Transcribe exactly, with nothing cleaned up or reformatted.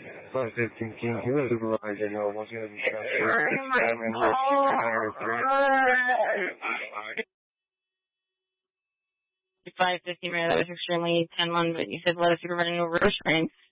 five fifteen King, hello supervisor, no one's going to be transferred. five fifty, that was extremely ten one, but you said let us supervisor no restraints.